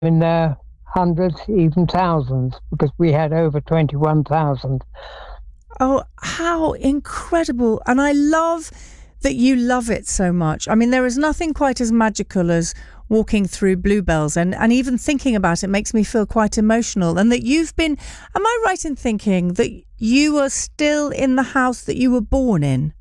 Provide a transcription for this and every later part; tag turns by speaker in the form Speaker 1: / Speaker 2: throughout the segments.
Speaker 1: in the hundreds, even thousands, because we had over 21,000.
Speaker 2: Oh, how incredible. And I love that you love it so much. I mean, there is nothing quite as magical as walking through Bluebells, and even thinking about it makes me feel quite emotional. And that you've been, am I right in thinking that you are still in the house that you were born in?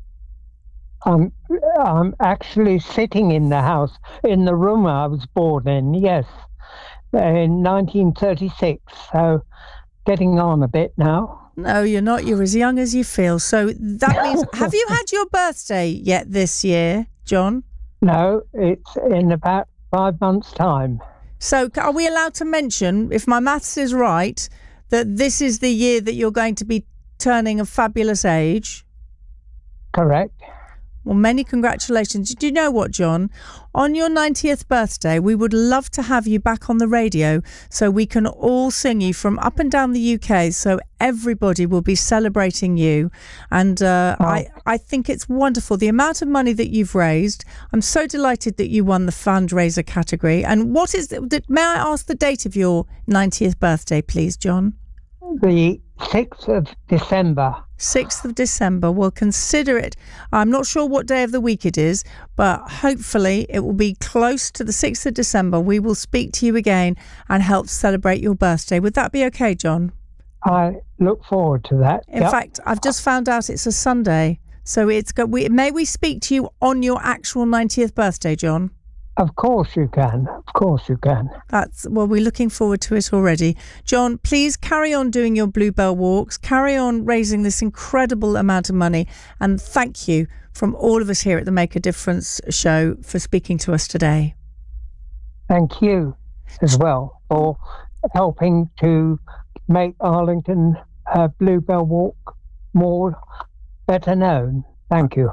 Speaker 1: I'm actually sitting in the house, in the room I was born in, yes, in 1936. So getting on a bit now.
Speaker 2: No, you're not. You're as young as you feel. So that means, have you had your birthday yet this year, John?
Speaker 1: No, it's in about 5 months' time.
Speaker 2: So are we allowed to mention, if my maths is right, that this is the year that you're going to be turning a fabulous age?
Speaker 1: Correct.
Speaker 2: Well, many congratulations. Do you know what, John? On your 90th birthday, we would love to have you back on the radio so we can all sing you from up and down the UK, so everybody will be celebrating you. And I think it's wonderful. The amount of money that you've raised, I'm so delighted that you won the fundraiser category. And what is, may I ask the date of your 90th birthday, please, John?
Speaker 1: The 6th of December.
Speaker 2: 6th of December. We'll consider it. I'm not sure what day of the week it is, but hopefully it will be close to the 6th of December. We will speak to you again and help celebrate your birthday. Would that be okay, John?
Speaker 1: I look forward to that.
Speaker 2: In fact, I've just found out it's a Sunday. So may we speak to you on your actual 90th birthday, John?
Speaker 1: Of course you can. Of course you can.
Speaker 2: Well, we're looking forward to it already. John, please carry on doing your Bluebell walks, carry on raising this incredible amount of money, and thank you from all of us here at the Make a Difference show for speaking to us today.
Speaker 1: Thank you as well for helping to make Arlington Bluebell Walk better known. Thank you.